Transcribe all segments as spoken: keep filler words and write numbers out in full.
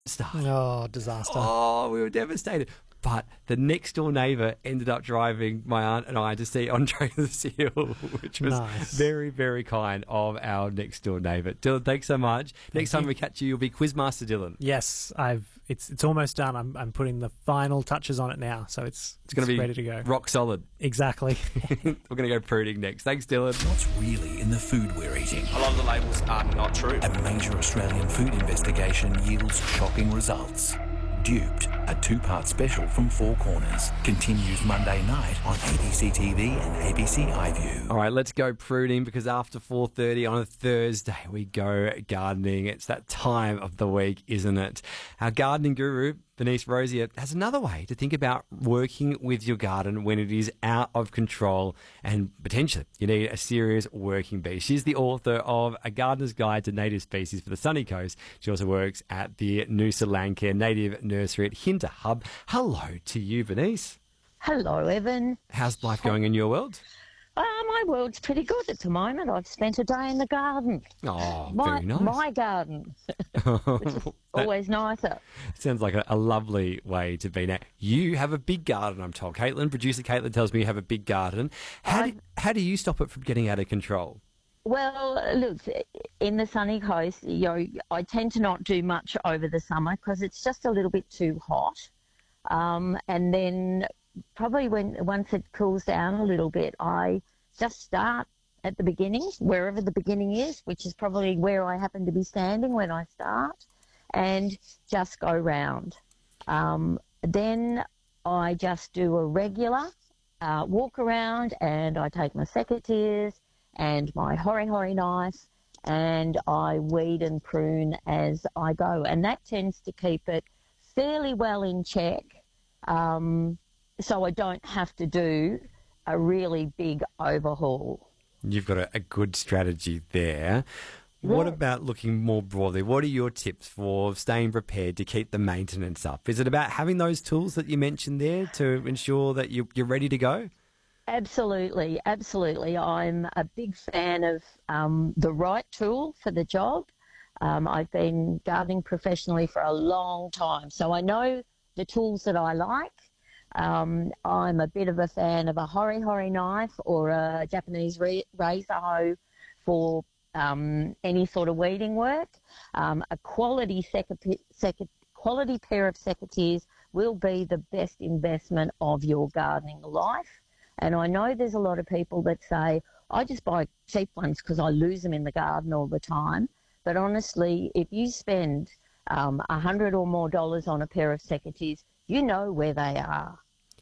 start. Oh, disaster. Oh, we were devastated. But the next door neighbour ended up driving my aunt and I to see Andre the Seal, which was Nice. very, very kind of our next door neighbour. Dylan, thanks so much. Thank next time you. we catch you, you'll be Quizmaster Dylan. Yes, I've. It's it's almost done. I'm I'm putting the final touches on it now, so it's It's going to be ready to go. rock solid. Exactly. We're going to go pruning next. Thanks, Dylan. What's really in the food we're eating? A lot of the labels are not true. A major Australian food investigation yields shocking results. Duped, a two-part special from Four Corners, continues Monday night on A B C T V and A B C iView. All right, let's go pruning because after four thirty on a Thursday, we go gardening. It's that time of the week, isn't it? Our gardening guru, Denise Rosier, has another way to think about working with your garden when it is out of control and potentially you need a serious working bee. She's the author of A Gardener's Guide to Native Species for the Sunny Coast. She also works at the Noosa Landcare Native Nursery at Hinter Hub. Hello to you, Denise. Hello, Evan. How's life going in your world? Uh, my world's pretty good at the moment. I've spent a day in the garden. Oh, my, very nice. My garden, which is always nicer. Sounds like a, a lovely way to be. Now, you have a big garden, I'm told. Caitlin, producer Caitlin tells me you have a big garden. How do, how do you stop it from getting out of control? Well, look, in the sunny coast, you know, I tend to not do much over the summer because it's just a little bit too hot. Um, and then probably when once it cools down a little bit, I just start at the beginning, wherever the beginning is, which is probably where I happen to be standing when I start, and just go round. Um, then I just do a regular uh, walk around, and I take my secateurs and my hori hori knife, and I weed and prune as I go, and that tends to keep it fairly well in check. Um, so I don't have to do a really big overhaul. You've got a, a good strategy there. What Yeah. about looking more broadly? What are your tips for staying prepared to keep the maintenance up? Is it about having those tools that you mentioned there to ensure that you, you're ready to go? Absolutely, absolutely. I'm a big fan of um, the right tool for the job. Um, I've been gardening professionally for a long time, so I know the tools that I like. Um, I'm a bit of a fan of a hori hori knife or a Japanese re- razor hoe for um, any sort of weeding work. Um, a quality seca- seca- quality pair of secateurs will be the best investment of your gardening life. And I know there's a lot of people that say, I just buy cheap ones because I lose them in the garden all the time. But honestly, if you spend um, a hundred or more dollars on a pair of secateurs, you know where they are.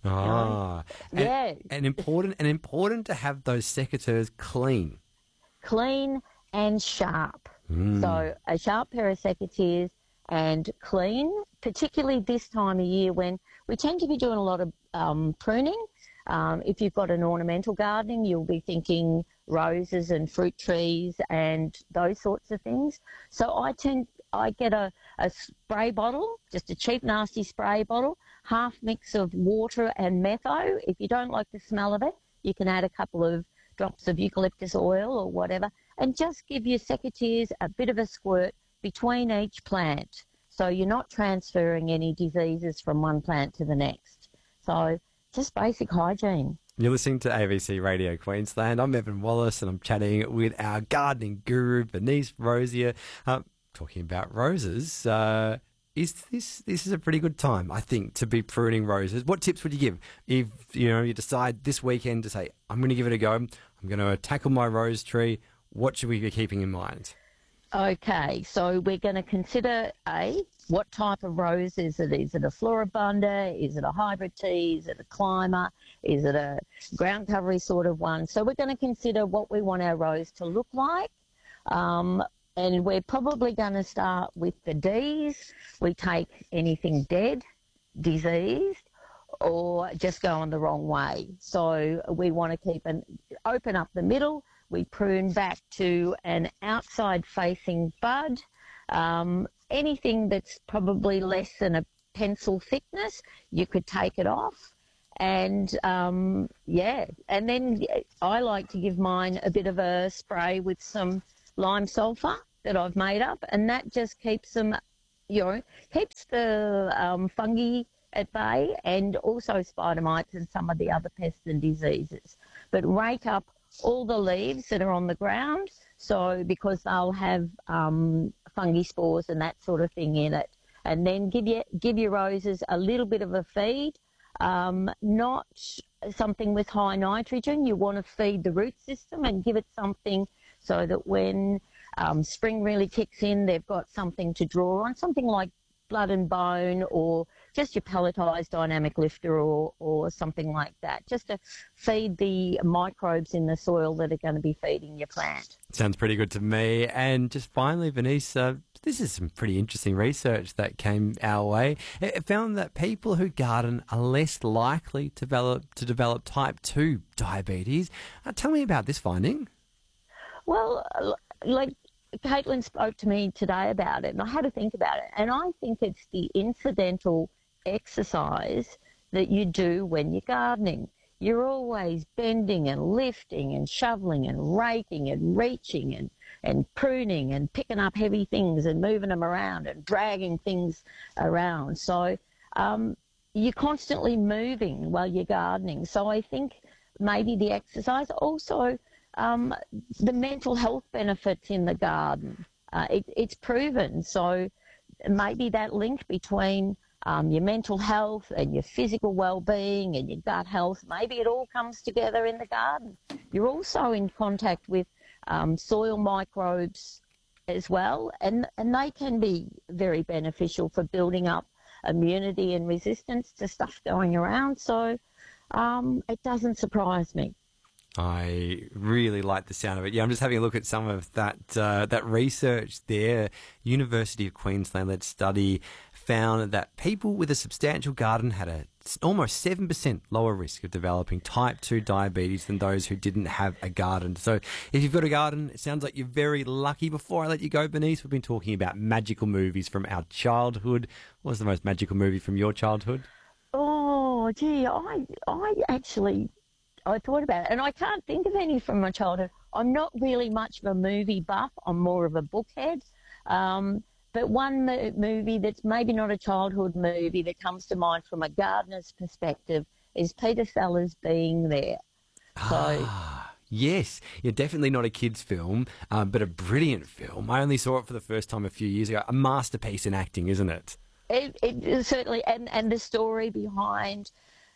Ah, and, Yeah. and important and important to have those secateurs clean. Clean and sharp. So a sharp pair of secateurs and clean, particularly this time of year when we tend to be doing a lot of um, pruning. Um, if you've got an ornamental gardening, you'll be thinking roses and fruit trees and those sorts of things. So I tend, I get a, a spray bottle, just a cheap, nasty spray bottle, half mix of water and metho. If you don't like the smell of it, you can add a couple of drops of eucalyptus oil or whatever, and just give your secateurs a bit of a squirt between each plant. So you're not transferring any diseases from one plant to the next. So just basic hygiene. You're listening to A B C Radio Queensland. I'm Evan Wallace and I'm chatting with our gardening guru, Denise Rosier. Uh, talking about roses, uh, is this this is a pretty good time, I think, to be pruning roses. What tips would you give if you know you decide this weekend to say, I'm going to give it a go, I'm going to tackle my rose tree? What should we be keeping in mind? Okay, so we're going to consider, A, what type of rose is it? Is it a floribunda? Is it a hybrid tea? Is it a climber? Is it a ground covery sort of one? So we're going to consider what we want our rose to look like. Um, and we're probably going to start with the Ds. We take anything dead, diseased, or just going the wrong way. So we want to keep an open up the middle. We prune back to an outside-facing bud. Um, anything that's probably less than a pencil thickness, you could take it off. And, um, yeah, and then I like to give mine a bit of a spray with some lime sulphur that I've made up, and that just keeps them you know, keeps the um, fungi at bay and also spider mites and some of the other pests and diseases. But rake up all the leaves that are on the ground, so because they'll have um, fungi spores and that sort of thing in it. And then give your, give your roses a little bit of a feed, um, not something with high nitrogen. You want to feed the root system and give it something so that when um, spring really kicks in, they've got something to draw on, something like Blood and Bone or just your pelletized dynamic lifter or, or something like that, just to feed the microbes in the soil that are going to be feeding your plant. Sounds pretty good to me. And just finally, Venice, uh, this is some pretty interesting research that came our way. It found that people who garden are less likely to develop, to develop type two diabetes. Uh, tell me about this finding. Well, like Caitlin spoke to me today about it, and I had to think about it. And I think it's the incidental exercise that you do when you're gardening. You're always bending and lifting and shoveling and raking and reaching and, and pruning and picking up heavy things and moving them around and dragging things around. So um, you're constantly moving while you're gardening. So I think maybe the exercise, also um, the mental health benefits in the garden. Uh, it, it's proven. So maybe that link between Um, your mental health and your physical well-being and your gut health, maybe it all comes together in the garden. You're also in contact with um, soil microbes as well, and, and they can be very beneficial for building up immunity and resistance to stuff going around. So um, it doesn't surprise me. I really like the sound of it. Yeah, I'm just having a look at some of that uh, that research there. University of Queensland-led study found that people with a substantial garden had a almost seven percent lower risk of developing type two diabetes than those who didn't have a garden. So if you've got a garden, it sounds like you're very lucky. Before I let you go, Bernice, we've been talking about magical movies from our childhood. What was the most magical movie from your childhood? Oh, gee, I, I actually... I thought about it, and I can't think of any from my childhood. I'm not really much of a movie buff. I'm more of a bookhead. Um, but one mo- movie that's maybe not a childhood movie that comes to mind from a gardener's perspective is Peter Sellers Being There. So, ah, yes, yeah, definitely not a kid's film, uh, but a brilliant film. I only saw it for the first time a few years ago. A masterpiece in acting, isn't it? It, it certainly, and, and the story behind...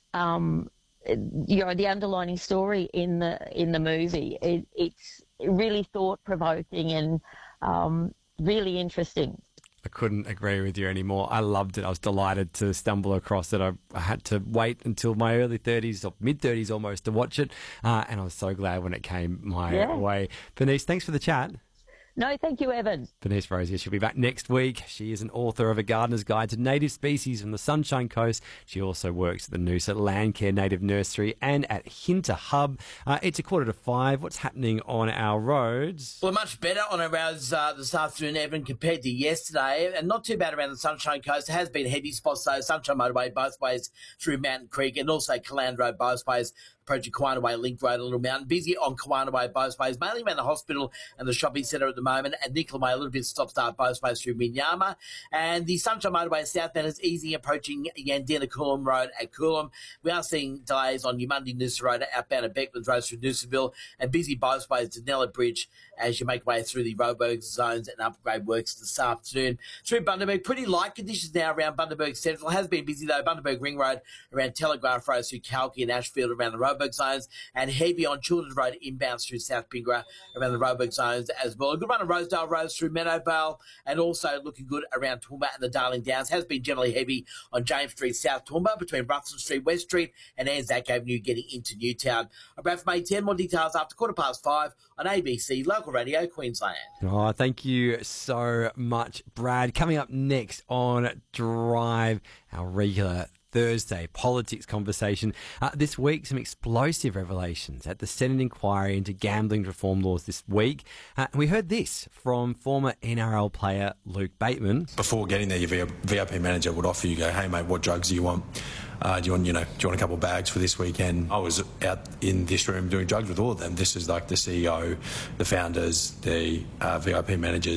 Um, you know, the underlining story in the in the movie, it, it's really thought-provoking and um, really interesting. I couldn't agree with you anymore. I loved it. I was delighted to stumble across it. I, I had to wait until my early thirties or mid-thirties almost to watch it, uh, and I was so glad when it came my yeah. way. Bernice, thanks for the chat. No, thank you, Evan. Bernice Rosier, she'll be back next week. She is an author of A Gardener's Guide to Native Species from the Sunshine Coast. She also works at the Noosa Landcare Native Nursery and at Hinter Hub. Uh, it's a quarter to five. What's happening on our roads? Well, much better on our roads uh, this afternoon, Evan, compared to yesterday, and not too bad around the Sunshine Coast. There has been heavy spots, though. Sunshine Motorway both ways through Mountain Creek, and also Caland Road both ways approaching Kawanaway Link Road, a little mountain. Busy on Kawanaway both ways, mainly around the hospital and the shopping centre at the moment, and Nicola, a little bit stop-start both ways through Minyama. And the Sunshine Motorway southbound is easing, approaching Yandina Coolum Road at Coolum. We are seeing delays on Yamundi Noosa Road outbound at Beckman Road through Noosaville, and busy both ways to Nella Bridge as you make way through the Roebuck zones and upgrade works this afternoon. Through Bundaberg, pretty light conditions now around Bundaberg Central. Has been busy though, Bundaberg Ring Road around Telegraph Road through Kalki and Ashfield around the Roebuck zones, and heavy on Children's Road inbounds through South Pingra around the Roebuck zones as well. A good run of Rosedale Roads through Meadowvale, and also looking good around Toowoomba and the Darling Downs. Has been generally heavy on James Street, South Toowoomba, between Russell Street, West Street and Anzac Avenue getting into Newtown. I'm Brad from A ten. More details after quarter past five on A B C Local Radio Queensland. Oh, thank you so much, Brad. Coming up next on Drive, our regular Thursday politics conversation. Uh, this week, some explosive revelations at the Senate inquiry into gambling reform laws this week. Uh, we heard this from former N R L player Luke Bateman. Before getting there, your V I P manager would offer you, go, hey mate, what drugs do you want? Uh, do you want, you know, do you want a couple of bags for this weekend? I was out in this room doing drugs with all of them. This is like the C E O, the founders, the uh, V I P managers.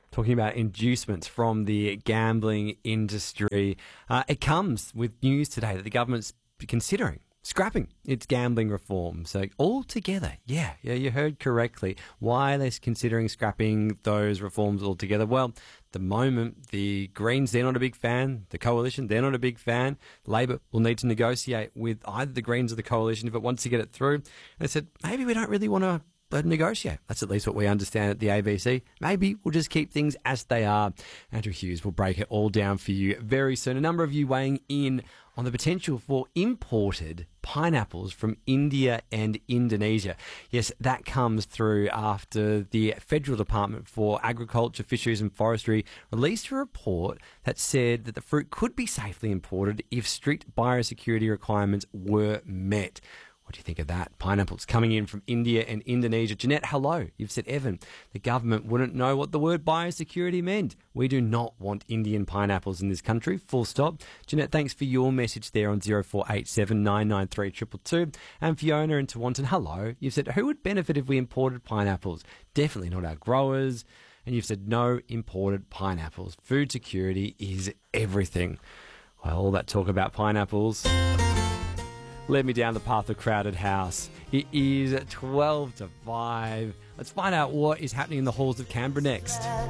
Talking about inducements from the gambling industry. Uh, it comes with news today that the government's considering scrapping its gambling reform. So altogether, yeah, yeah, you heard correctly. Why are they considering scrapping those reforms altogether? Well, at the moment, the Greens, they're not a big fan. The Coalition, they're not a big fan. Labor will need to negotiate with either the Greens or the Coalition if it wants to get it through. And they said, maybe we don't really want to Let them negotiate. That's at least what we understand at the A B C. Maybe we'll just keep things as they are. Andrew Hughes will break it all down for you very soon. A number of you weighing in on the potential for imported pineapples from India and Indonesia. Yes, that comes through after the Federal Department for Agriculture, Fisheries and Forestry released a report that said that the fruit could be safely imported if strict biosecurity requirements were met. What do you think of that? Pineapples coming in from India and Indonesia. Jeanette, hello. You've said, Evan, the government wouldn't know what the word biosecurity meant. We do not want Indian pineapples in this country, full stop. Jeanette, thanks for your message there on zero four eight seven, nine nine three, two two two. And Fiona in Tewantin, hello. You've said, who would benefit if we imported pineapples? Definitely not our growers. And you've said, no imported pineapples. Food security is everything. Well, all that talk about pineapples led me down the path of Crowded House. It is twelve to five. Let's find out what is happening in the halls of Canberra next.